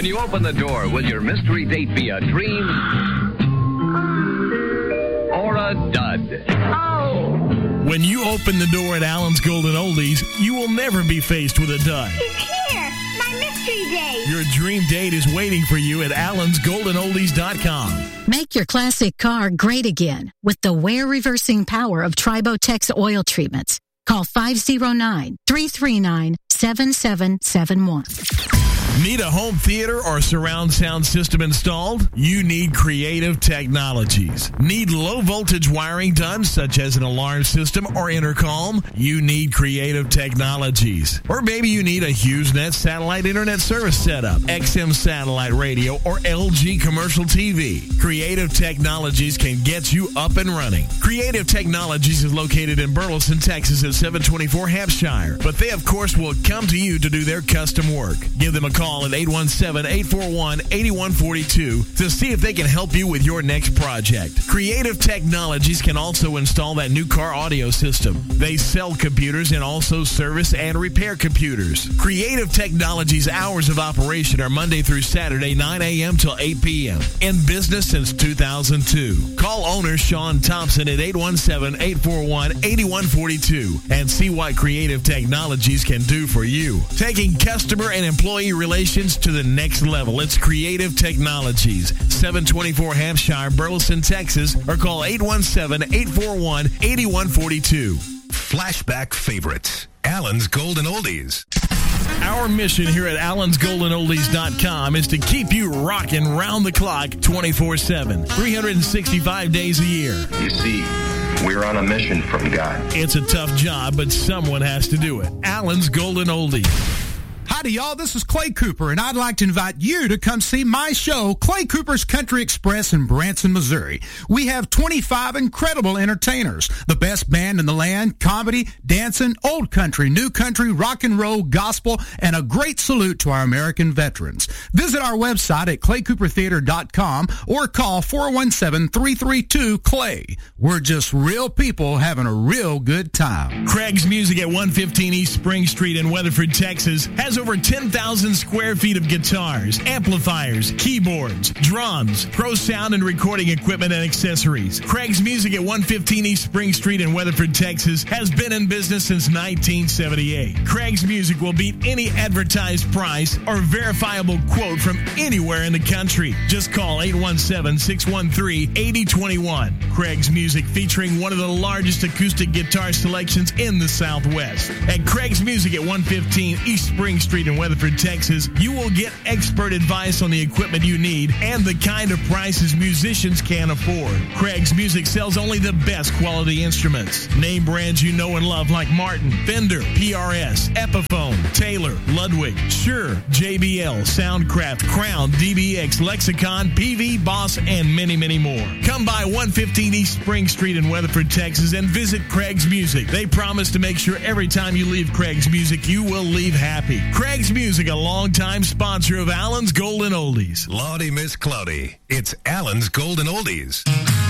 When you open the door, will your mystery date be a dream or a dud? Oh! When you open the door at Allen's Golden Oldies, you will never be faced with a dud. It's here! My mystery date! Your dream date is waiting for you at allensgoldenoldies.com. Make your classic car great again with the wear reversing power of Tribotex oil treatments. Call 509-339-7771. Need a home theater or surround sound system installed? You need Creative Technologies. Need low voltage wiring done, such as an alarm system or intercom? You need Creative Technologies. Or maybe you need a HughesNet satellite internet service setup, XM satellite radio, or LG commercial TV. Creative Technologies can get you up and running. Creative Technologies is located in Burleson, Texas at 724 Hampshire. But they, of course, will come to you to do their custom work. Give them a call at 817-841-8142 to see if they can help you with your next project. Creative Technologies can also install that new car audio system. They sell computers and also service and repair computers. Creative Technologies' hours of operation are Monday through Saturday, 9 a.m. till 8 p.m. In business since 2002. Call owner Sean Thompson at 817-841-8142 and see what Creative Technologies can do for you. Taking customer and employee relations to the next level. It's Creative Technologies, 724 Hampshire, Burleson, Texas, or call 817-841-8142. Flashback favorites. Allen's Golden Oldies. Our mission here at allensgoldenoldies.com is to keep you rocking round the clock 24/7, 365 days a year. You see, we're on a mission from God. It's a tough job, but someone has to do it. Allen's Golden Oldies. Howdy, y'all. This is Clay Cooper, and I'd like to invite you to come see my show, Clay Cooper's Country Express in Branson, Missouri. We have 25 incredible entertainers, the best band in the land, comedy, dancing, old country, new country, rock and roll, gospel, and a great salute to our American veterans. Visit our website at claycoopertheater.com or call 417-332-CLAY. We're just real people having a real good time. Craig's Music at 115 East Spring Street in Weatherford, Texas has over 10,000 square feet of guitars, amplifiers, keyboards, drums, pro sound and recording equipment and accessories. Craig's Music at 115 East Spring Street in Weatherford, Texas has been in business since 1978. Craig's Music will beat any advertised price or verifiable quote from anywhere in the country. Just call 817-613-8021. Craig's Music, featuring one of the largest acoustic guitar selections in the Southwest. At Craig's Music at 115 East Spring Street in Weatherford, Texas, you will get expert advice on the equipment you need and the kind of prices musicians can afford. Craig's Music sells only the best quality instruments. Name brands you know and love like Martin, Fender, PRS, Epiphone, Taylor, Ludwig, Shure, JBL, Soundcraft, Crown, DBX, Lexicon, PV, Boss, and many, many more. Come by 115 East Spring Street in Weatherford, Texas, and visit Craig's Music. They promise to make sure every time you leave Craig's Music, you will leave happy. Craig's Music, a longtime sponsor of Allen's Golden Oldies. Lordy, Miss Cloudy. It's Allen's Golden Oldies.